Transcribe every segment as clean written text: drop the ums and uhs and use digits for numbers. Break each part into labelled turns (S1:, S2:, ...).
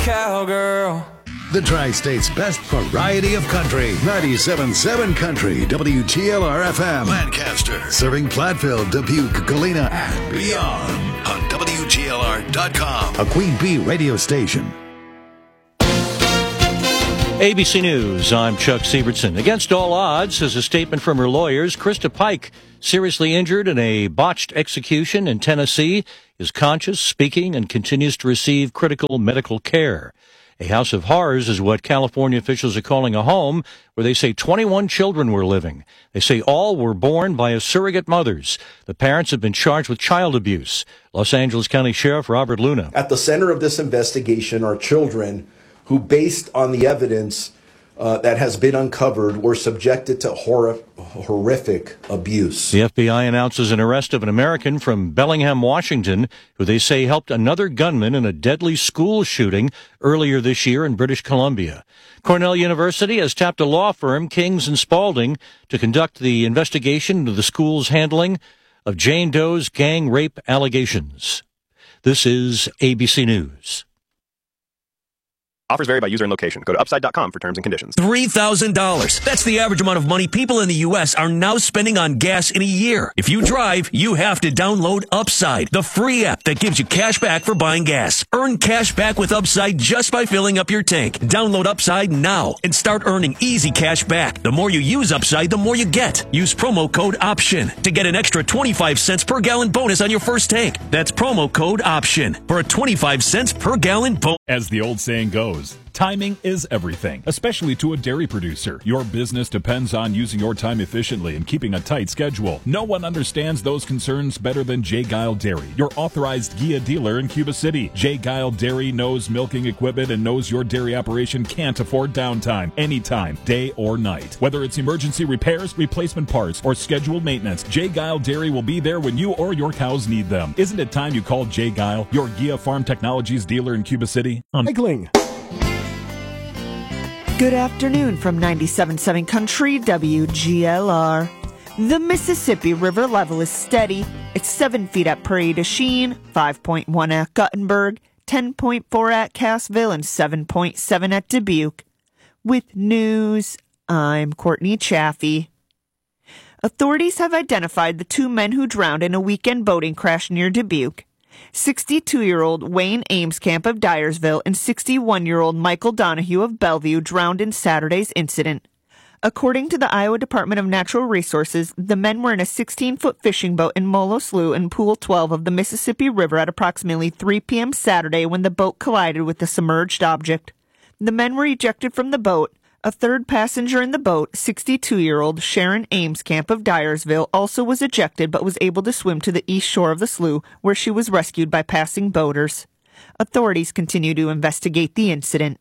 S1: cowgirl.
S2: The Tri-State's best variety of country. 97.7 Country, WGLR-FM. Lancaster. Serving Platteville, Dubuque, Galena, and beyond. On WGLR.com. A Queen Bee radio station.
S3: ABC News, I'm Chuck Siebertson. Against all odds, as a statement from her lawyers, Krista Pike, seriously injured in a botched execution in Tennessee, is conscious, speaking, and continues to receive critical medical care. A house of horrors is what California officials are calling a home where they say 21 children were living. They say all were born by surrogate mothers. The parents have been charged with child abuse. Los Angeles County Sheriff Robert Luna.
S4: At the center of this investigation are children who, based on the evidence that has been uncovered, were subjected to horrific abuse.
S3: The FBI announces an arrest of an American from Bellingham, Washington, who they say helped another gunman in a deadly school shooting earlier this year in British Columbia. Cornell University has tapped a law firm, Kings and Spalding, to conduct the investigation into the school's handling of Jane Doe's gang rape allegations. This is ABC News.
S5: Offers vary by user and location. Go to upside.com for terms and conditions.
S6: $3,000. That's the average amount of money people in the U.S. are now spending on gas in a year. If you drive, you have to download Upside, the free app that gives you cash back for buying gas. Earn cash back with Upside just by filling up your tank. Download Upside now and start earning easy cash back. The more you use Upside, the more you get. Use promo code OPTION to get an extra 25 cents per gallon bonus on your first tank. That's promo code OPTION for a 25 cents per gallon bonus.
S7: As the old saying goes, timing is everything, especially to a dairy producer. Your business depends on using your time efficiently and keeping a tight schedule. No one understands those concerns better than J. Geil Dairy, your authorized Gia dealer in Cuba City. J. Geil Dairy knows milking equipment and knows your dairy operation can't afford downtime anytime, day or night. Whether it's emergency repairs, replacement parts, or scheduled maintenance, J. Geil Dairy will be there when you or your cows need them. Isn't it time you called J. Geil, your Gia Farm Technologies dealer in Cuba City?
S8: Higgling. Good afternoon from 97.7 Country WGLR. The Mississippi River level is steady. It's 7 feet at Prairie du Chien, 5.1 at Guttenberg, 10.4 at Cassville, and 7.7 at Dubuque. With news, I'm Courtney Chaffee. Authorities have identified the 2 men who drowned in a weekend boating crash near Dubuque. 62-year-old Wayne Amescamp of Dyersville and 61-year-old Michael Donahue of Bellevue drowned in Saturday's incident. According to the Iowa Department of Natural Resources, the men were in a 16-foot fishing boat in Molo Slough in Pool 12 of the Mississippi River at approximately 3 p.m. Saturday when the boat collided with the submerged object. The men were ejected from the boat. A third passenger in the boat, 62-year-old Sharon Amescamp of Dyersville, also was ejected but was able to swim to the east shore of the slough, where she was rescued by passing boaters. Authorities continue to investigate the incident.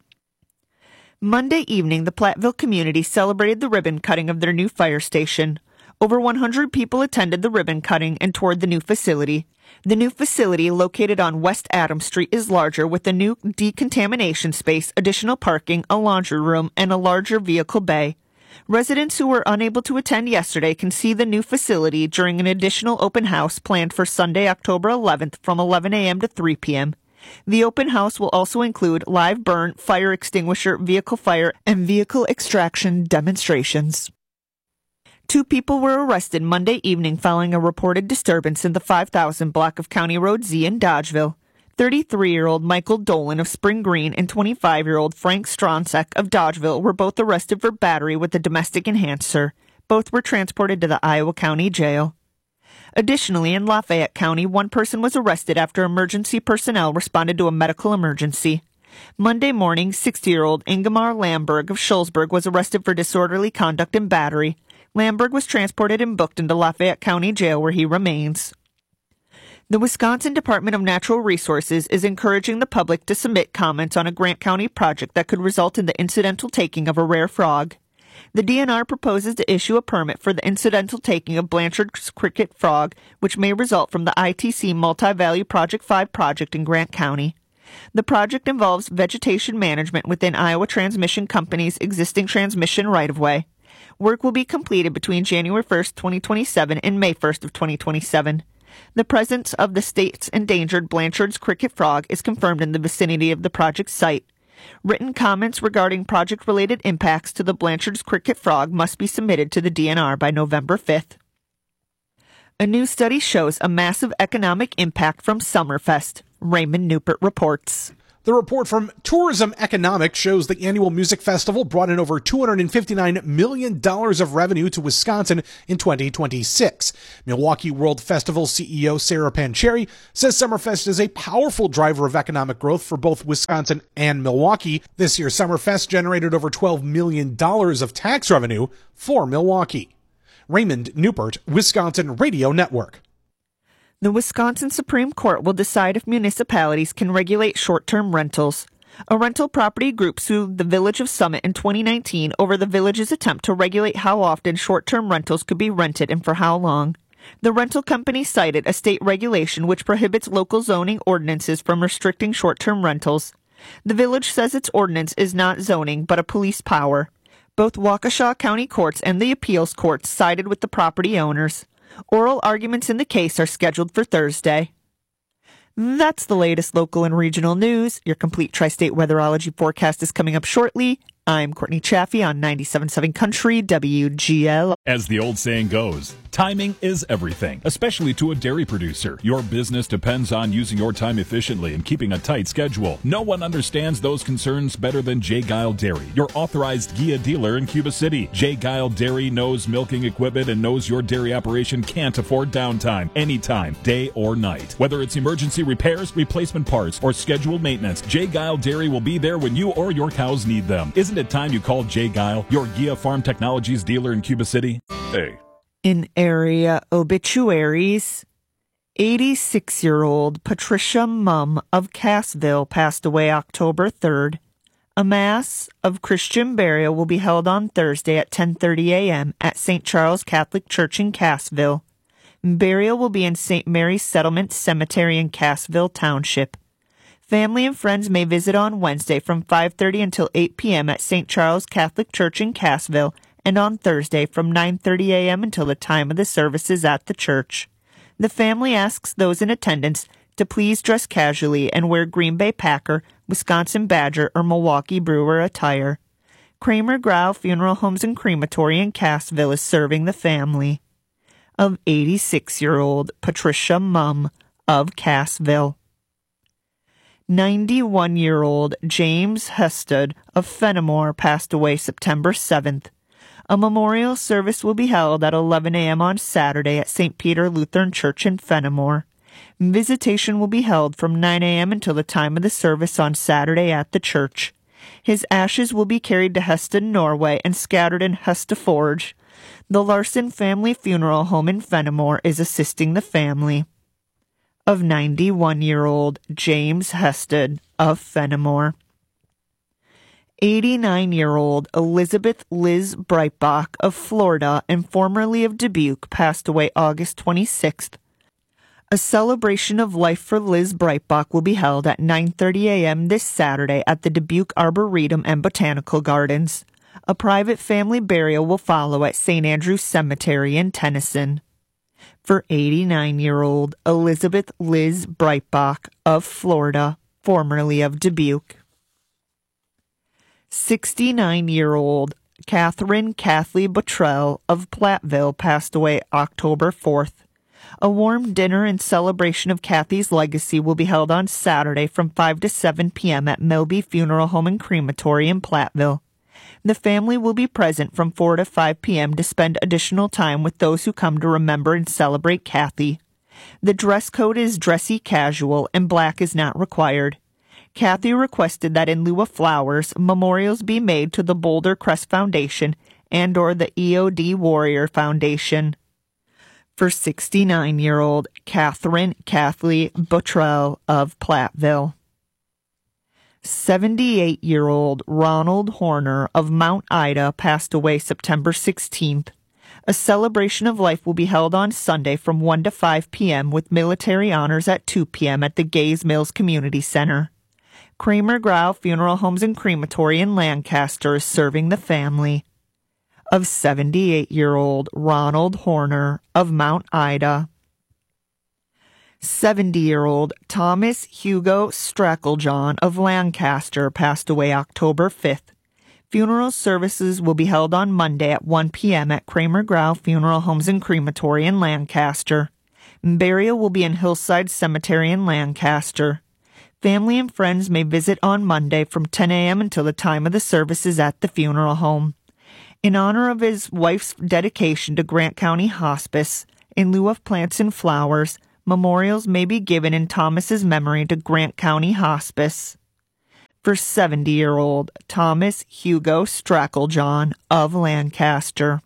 S8: Monday evening, the Platteville community celebrated the ribbon cutting of their new fire station. Over 100 people attended the ribbon cutting and toured the new facility. The new facility, located on West Adams Street, is larger with a new decontamination space, additional parking, a laundry room, and a larger vehicle bay. Residents who were unable to attend yesterday can see the new facility during an additional open house planned for Sunday, October 11th from 11 a.m. to 3 p.m. The open house will also include live burn, fire extinguisher, vehicle fire, and vehicle extraction demonstrations. 2 people were arrested Monday evening following a reported disturbance in the 5000 block of County Road Z in Dodgeville. 33-year-old Michael Dolan of Spring Green and 25-year-old Frank Stronsek of Dodgeville were both arrested for battery with a domestic enhancer. Both were transported to the Iowa County Jail. Additionally, in Lafayette County, 1 person was arrested after emergency personnel responded to a medical emergency. Monday morning, 60-year-old Ingemar Lamberg of Schulzberg was arrested for disorderly conduct and battery. Lamberg was transported and booked into Lafayette County Jail, where he remains. The Wisconsin Department of Natural Resources is encouraging the public to submit comments on a Grant County project that could result in the incidental taking of a rare frog. The DNR proposes to issue a permit for the incidental taking of Blanchard's cricket frog, which may result from the ITC Multi-Value Project 5 project in Grant County. The project involves vegetation management within Iowa Transmission Company's existing transmission right-of-way. Work will be completed between January 1st, 2027 and May 1st of 2027. The presence of the state's endangered Blanchard's cricket frog is confirmed in the vicinity of the project site. Written comments regarding project-related impacts to the Blanchard's Cricket Frog must be submitted to the DNR by November 5th. A new study shows a massive economic impact from Summerfest. Raymond Newpert reports.
S1: The report from Tourism Economics shows the annual music festival brought in over $259 million of revenue to Wisconsin in 2026. Milwaukee World Festival CEO Sarah Pancheri says Summerfest is a powerful driver of economic growth for both Wisconsin and Milwaukee. This year, Summerfest generated over $12 million of tax revenue for Milwaukee. Raymond Newpert, Wisconsin Radio Network.
S8: The Wisconsin Supreme Court will decide if municipalities can regulate short-term rentals. A rental property group sued the Village of Summit in 2019 over the village's attempt to regulate how often short-term rentals could be rented and for how long. The rental company cited a state regulation which prohibits local zoning ordinances from restricting short-term rentals. The village says its ordinance is not zoning but a police power. Both Waukesha County courts and the appeals courts sided with the property owners. Oral arguments in the case are scheduled for Thursday. That's the latest local and regional news. Your complete tri-state weatherology forecast is coming up shortly. I'm Courtney Chaffee on 97.7 Country WGL.
S7: As the old saying goes, timing is everything, especially to a dairy producer. Your business depends on using your time efficiently and keeping a tight schedule. No one understands those concerns better than J. Geil Dairy, your authorized Gia dealer in Cuba City. J. Geil Dairy knows milking equipment and knows your dairy operation can't afford downtime anytime, day or night. Whether it's emergency repairs, replacement parts, or scheduled maintenance, J. Geil Dairy will be there when you or your cows need them. Isn't it time you called J. Geil, your Gia Farm Technologies dealer in Cuba City? Hey.
S8: In area obituaries, 86-year-old Patricia Mumm of Cassville passed away October 3rd. A Mass of Christian burial will be held on Thursday at 10:30 a.m. at St. Charles Catholic Church in Cassville. Burial will be in St. Mary's Settlement Cemetery in Cassville Township. Family and friends may visit on Wednesday from 5:30 until 8 p.m. at St. Charles Catholic Church in Cassville, and on Thursday from 9:30 a.m. until the time of the services at the church. The family asks those in attendance to please dress casually and wear Green Bay Packer, Wisconsin Badger, or Milwaukee Brewer attire. Kramer Grau Funeral Homes and Crematory in Cassville is serving the family of 86-year-old Patricia Mumm of Cassville. 91-year-old James Hested of Fenimore passed away September 7th. A memorial service will be held at 11 a.m. on Saturday at St. Peter Lutheran Church in Fenimore. Visitation will be held from 9 a.m. until the time of the service on Saturday at the church. His ashes will be carried to Heston, Norway, and scattered in Hesteforge. The Larson Family Funeral Home in Fenimore is assisting the family of 91-year-old James Hested of Fenimore. 89-year-old Elizabeth Liz Breitbach of Florida and formerly of Dubuque passed away August 26th. A celebration of life for Liz Breitbach will be held at 9:30 a.m. this Saturday at the Dubuque Arboretum and Botanical Gardens. A private family burial will follow at St. Andrew's Cemetery in Tennyson. For 89-year-old Elizabeth Liz Breitbach of Florida, formerly of Dubuque. 69-year-old Catherine Kathleen Bottrell of Platteville passed away October 4th. A warm dinner in celebration of Kathy's legacy will be held on Saturday from 5 to 7 p.m. at Milby Funeral Home and Crematory in Platteville. The family will be present from 4 to 5 p.m. to spend additional time with those who come to remember and celebrate Kathy. The dress code is dressy casual and black is not required. Kathy requested that in lieu of flowers, memorials be made to the Boulder Crest Foundation and or the EOD Warrior Foundation. For 69-year-old Catherine Kathleen Bottrell of Platteville. 78-year-old Ronald Horner of Mount Ida passed away September 16th. A celebration of life will be held on Sunday from 1 to 5 p.m. with military honors at 2 p.m. at the Gays Mills Community Center. Kramer Grau Funeral Homes and Crematory in Lancaster is serving the family of 78-year-old Ronald Horner of Mount Ida. 70-year-old Thomas Hugo Stracklejohn of Lancaster passed away October 5th. Funeral services will be held on Monday at 1 p.m. at Kramer Grau Funeral Homes and Crematory in Lancaster. Burial will be in Hillside Cemetery in Lancaster. Family and friends may visit on Monday from 10 a.m. until the time of the services at the funeral home. In honor of his wife's dedication to Grant County Hospice, in lieu of plants and flowers, memorials may be given in Thomas's memory to Grant County Hospice. For 70-year-old Thomas Hugo Stracklejohn of Lancaster.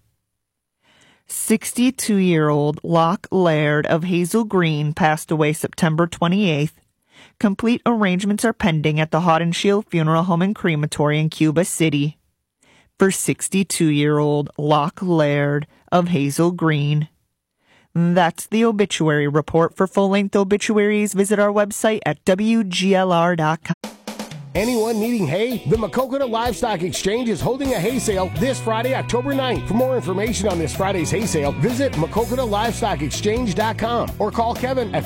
S8: 62-year-old Locke Laird of Hazel Green passed away September 28th. Complete arrangements are pending at the Hot and Shield Funeral Home and Crematory in Cuba City. For 62-year-old Locke Laird of Hazel Green. That's the obituary report. For full-length obituaries, visit our website at WGLR.com.
S9: Anyone needing hay? The Maquoketa Livestock Exchange is holding a hay sale this Friday, October 9th. For more information on this Friday's hay sale, visit MaquoketaLivestockExchange.com or call Kevin at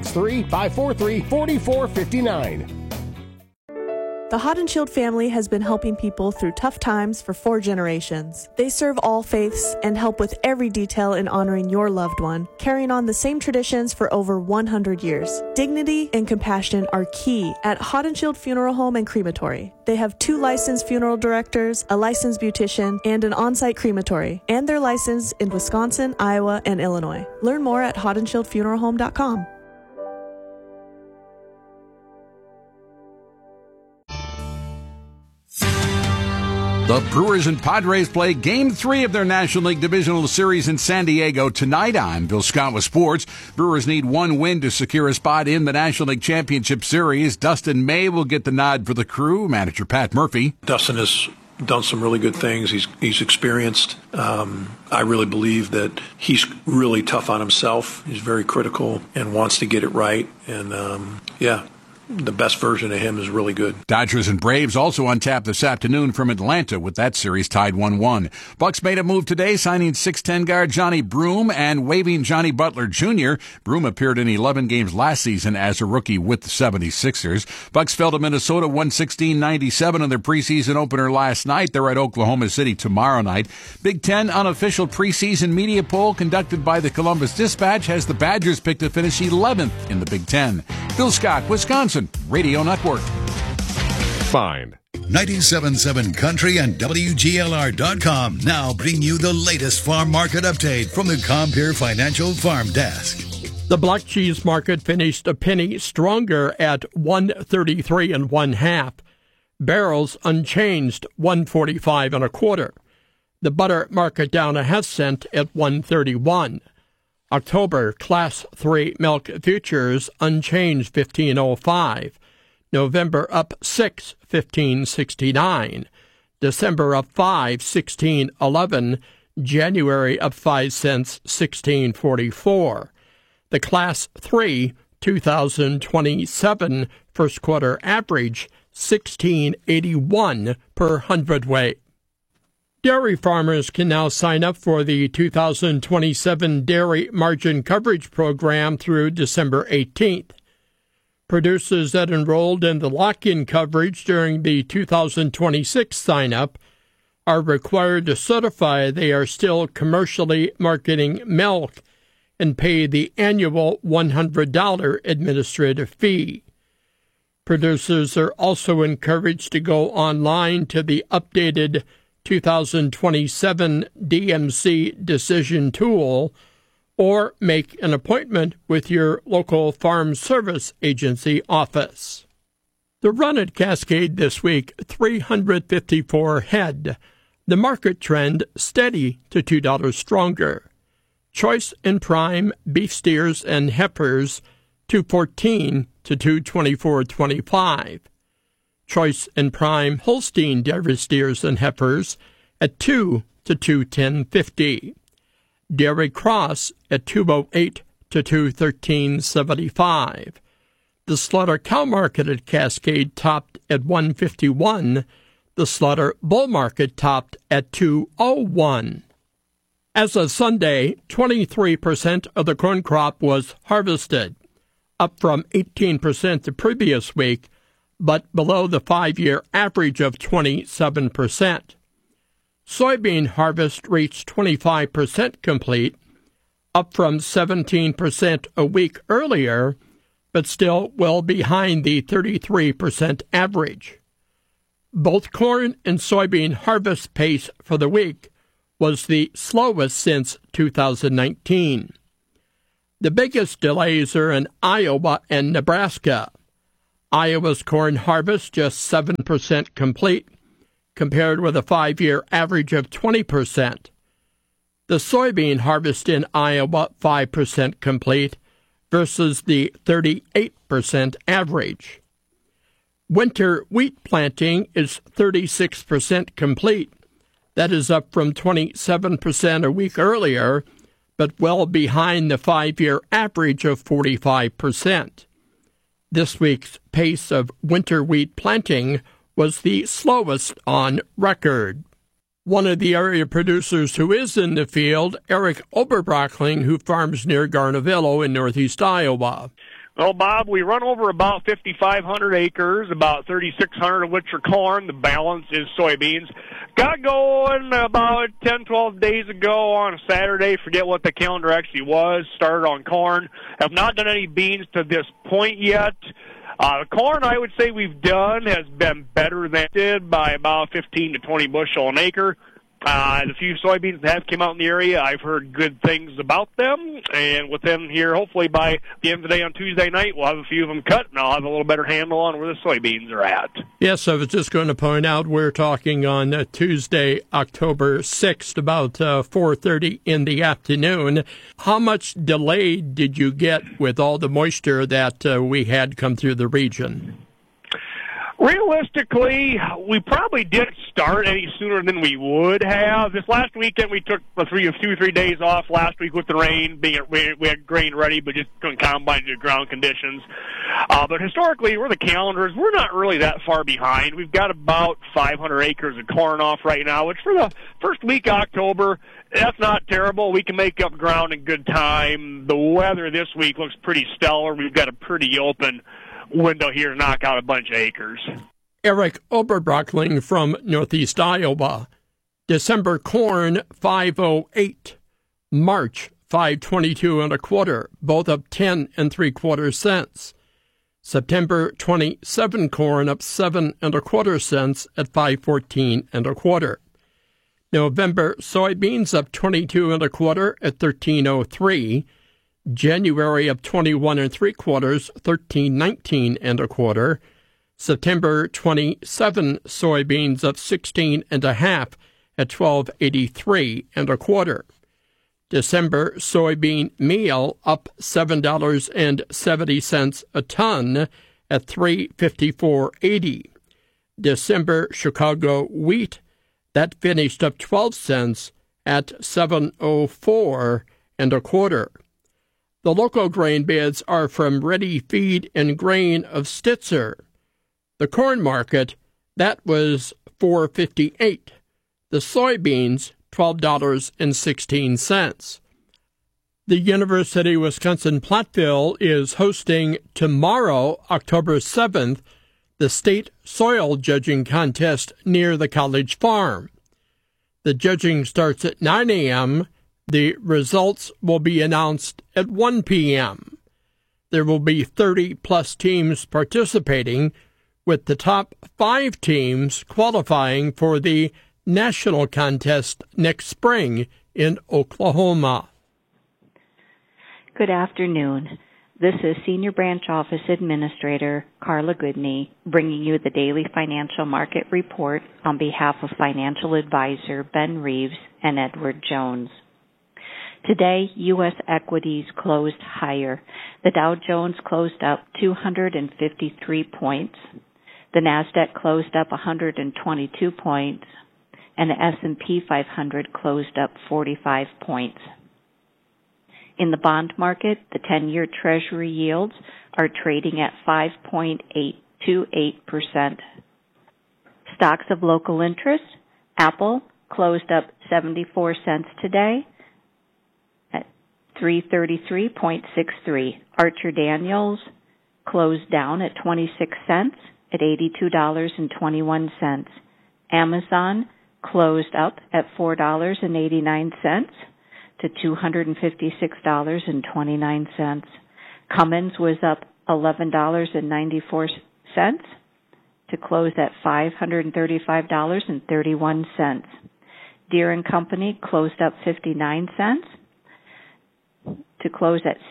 S9: 563-543-4459.
S10: The Hot and Shield family has been helping people through tough times for 4 generations. They serve all faiths and help with every detail in honoring your loved one, carrying on the same traditions for over 100 years. Dignity and compassion are key at Hot and Shield Funeral Home and Crematory. They have 2 licensed funeral directors, a licensed beautician, and an on-site crematory, and they're licensed in Wisconsin, Iowa, and Illinois. Learn more at hotandshieldfuneralhome.com.
S11: The Brewers and Padres play Game 3 of their National League Divisional Series in San Diego tonight on Bill Scott with Sports. Brewers need 1 win to secure a spot in the National League Championship Series. Dustin May will get the nod for the Crew. Manager Pat Murphy.
S12: Dustin has done some really good things. He's experienced. I really believe that he's really tough on himself. He's very critical and wants to get it right. And, the best version of him is really good.
S11: Dodgers and Braves also on tap this afternoon from Atlanta with that series tied 1-1. Bucks made a move today, signing 6'10" guard Johnny Broome and waiving Johnny Butler Jr. Broome appeared in 11 games last season as a rookie with the 76ers. Bucks fell to Minnesota 116-97 in their preseason opener last night. They're at Oklahoma City tomorrow night. Big Ten unofficial preseason media poll conducted by the Columbus Dispatch has the Badgers picked to finish 11th in the Big Ten. Bill Scott, Wisconsin Radio Network.
S2: Fine. 97.7 Country and WGLR.com now bring you the latest farm market update from the Compeer Financial Farm Desk.
S13: The block cheese market finished a penny stronger at $1.33 1/2. Barrels unchanged, $1.45 1/4. The butter market down a half cent at $1.31. October Class 3 milk futures unchanged, $15.05. November up 6, $15.69. December up 5, $16.11. January up 5 cents, $16.44. The Class 3 2027 first quarter average, $16.81 per hundredweight. Dairy farmers can now sign up for the 2027 Dairy Margin Coverage Program through December 18th. Producers that enrolled in the lock-in coverage during the 2026 sign-up are required to certify they are still commercially marketing milk and pay the annual $100 administrative fee. Producers are also encouraged to go online to the updated 2027 DMC decision tool or make an appointment with your local Farm Service Agency office. The run at Cascade this week, 354 head. The market trend steady to $2 stronger. Choice and prime beef steers and heifers, $214 to $224.25. Choice and prime Holstein dairy steers and heifers at $2 to $210.50. Dairy Cross at $208 to $213.75. The slaughter cow market at Cascade topped at $151. The slaughter bull market topped at $201. As of Sunday, 23% of the corn crop was harvested. up from 18% the previous week, but below the 5-year average of 27%. Soybean harvest reached 25% complete, up from 17% a week earlier, but still well behind the 33% average. Both corn and soybean harvest pace for the week was the slowest since 2019. The biggest delays are in Iowa and Nebraska. Iowa's corn harvest just 7% complete, compared with a 5-year average of 20%. The soybean harvest in Iowa 5% complete versus the 38% average. Winter wheat planting is 36% complete. That is up from 27% a week earlier, but well behind the 5-year average of 45%. This week's pace of winter wheat planting was the slowest on record. One of the area producers who is in the field, Eric Oberbrockling, who farms near Garnavillo in northeast Iowa.
S14: Well, Bob, we run over about 5,500 acres, about 3,600 of which are corn. The balance is soybeans. Got going about 10, 12 days ago on a Saturday. Forget what the calendar actually was. Started on corn. Have not done any beans to this point yet. Corn, I would say we've done, has been better than it did by about 15 to 20 bushel an acre. The few soybeans that have come out in the area, I've heard good things about them, and within here, hopefully by the end of the day on Tuesday night, we'll have a few of them cut, and I'll have a little better handle on where the soybeans are at.
S13: Yes, I was just going to point out we're talking on Tuesday, October 6th, about 4:30 in the afternoon. How much delay did you get with all the moisture that we had come through the region?
S14: Realistically, we probably didn't start any sooner than we would have. This last weekend, we took 3 or 3 days off last week with the rain. We had grain ready, but just couldn't combine due to ground conditions. But historically, where the calendars, we're not really that far behind. We've got about 500 acres of corn off right now, which for the first week of October, that's not terrible. We can make up ground in good time. The weather this week looks pretty stellar. We've got a pretty open window here to knock out a bunch of acres.
S13: Eric Oberbrockling from northeast Iowa. December corn 508, March 522 1/4, both up 10 3/4 cents. September 27 corn up 7 1/4 cents at 514 1/4. November soybeans up 22 1/4 at 1303. January up 21 3/4, 1319 1/4. September 27 soybeans up 16 1/2 at 1283 1/4. December soybean meal up $7.70 a ton at $354.80. December Chicago wheat, that finished up 12 cents at $7.04 1/4. The local grain bids are from Ready Feed and Grain of Stitzer. The corn market, that was $4.58. The soybeans, $12.16. The University of Wisconsin-Platteville is hosting tomorrow, October 7th, the state soil judging contest near the college farm. The judging starts at 9 a.m., The results will be announced at 1 p.m. There will be 30-plus teams participating, with the top 5 teams qualifying for the national contest next spring in Oklahoma.
S15: Good afternoon. This is Senior Branch Office Administrator Carla Goodney bringing you the daily financial market report on behalf of Financial Advisor Ben Reeves and Edward Jones. Today, U.S. equities closed higher. The Dow Jones closed up 253 points. The Nasdaq closed up 122 points, and the S&P 500 closed up 45 points. In the bond market, the 10-year Treasury yields are trading at 5.828%. Stocks of local interest, Apple closed up 74 cents today at $333.63. Archer Daniels closed down at 26 cents at $82.21. Amazon closed up at $4.89 to $256.29. Cummins was up $11.94 to close at $535.31. Deere & Company closed up 59 cents to close at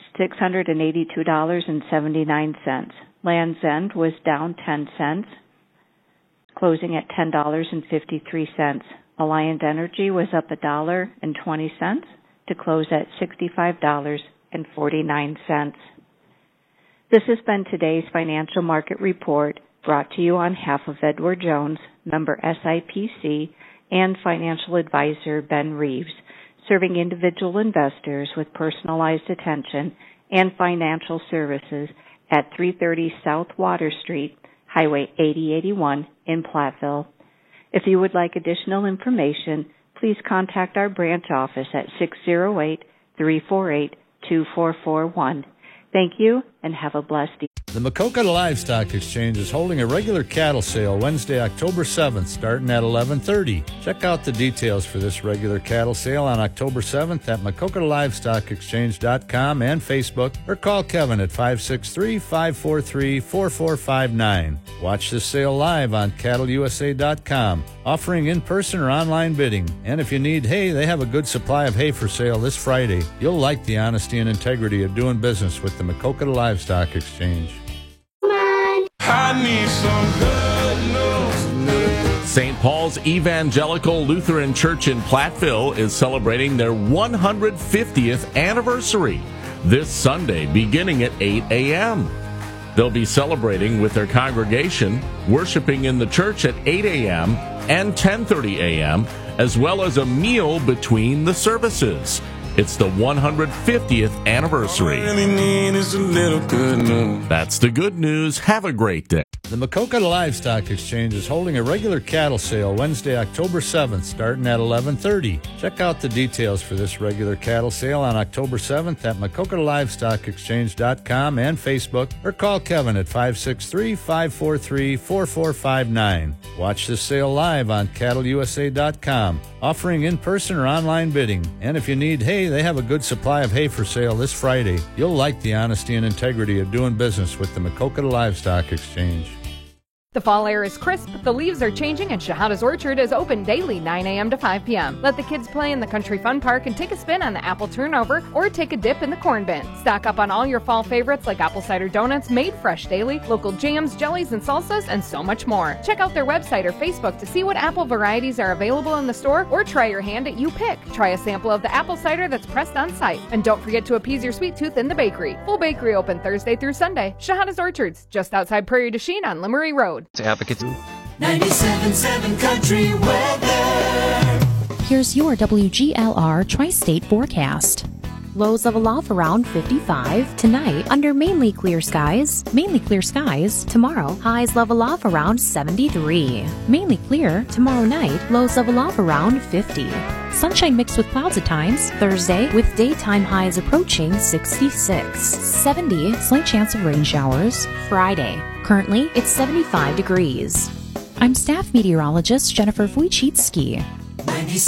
S15: $682.79. Land's End was down 10 cents, closing at $10.53. Alliant Energy was up $1.20 to close at $65.49. This has been today's financial market report, brought to you on behalf of Edward Jones, member SIPC, and financial advisor Ben Reeves, serving individual investors with personalized attention and financial services at 330 South Water Street, Highway 8081 in Platteville. If you would like additional information, please contact our branch office at 608-348-2441. Thank you, and have a blessed evening.
S16: The Maquoketa Livestock Exchange is holding a regular cattle sale Wednesday, October 7th, starting at 11:30. Check out the details for this regular cattle sale on October 7th at MaquoketaLivestockExchange.com and Facebook, or call Kevin at 563-543-4459. Watch this sale live on CattleUSA.com, offering in-person or online bidding. And if you need hay, they have a good supply of hay for sale this Friday. You'll like the honesty and integrity of doing business with the Maquoketa Livestock Exchange.
S17: I need some good news. St. Paul's Evangelical Lutheran Church in Platteville is celebrating their 150th anniversary this Sunday, beginning at 8 a.m. They'll be celebrating with their congregation, worshiping in the church at 8 a.m. and 10:30 a.m., as well as a meal between the services. It's the 150th anniversary. All I really need is a little good news. That's the good news. Have a great day.
S16: The Maquoketa Livestock Exchange is holding a regular cattle sale Wednesday, October 7th, starting at 11:30. Check out the details for this regular cattle sale on October 7th at MaquoketaLivestockExchange.com and Facebook, or call Kevin at 563-543-4459. Watch this sale live on CattleUSA.com, offering in-person or online bidding. And if you need hay, they have a good supply of hay for sale this Friday. You'll like the honesty and integrity of doing business with the Maquoketa Livestock Exchange.
S18: The fall air is crisp, the leaves are changing, and Shahada's Orchard is open daily 9 a.m. to 5 p.m. Let the kids play in the Country Fun Park and take a spin on the apple turnover or take a dip in the corn bin. Stock up on all your fall favorites like apple cider donuts made fresh daily, local jams, jellies, and salsas, and so much more. Check out their website or Facebook to see what apple varieties are available in the store, or try your hand at You Pick. Try a sample of the apple cider that's pressed on site. And don't forget to appease your sweet tooth in the bakery. Full bakery open Thursday through Sunday. Shahada's Orchards, just outside Prairie du Chien on Limerick Road.
S19: To advocates.
S20: 97.7 Country Weather.
S21: Here's your WGLR Tri-State forecast. Lows level off around 55 tonight under mainly clear skies. Mainly clear skies tomorrow. Highs level off around 73. Mainly clear tomorrow night. Lows level off around 50. Sunshine mixed with clouds at times Thursday, with daytime highs approaching 66. 70 slight chance of rain showers Friday. Currently, it's 75 degrees. I'm staff meteorologist Jennifer Wojcicki.
S20: 97.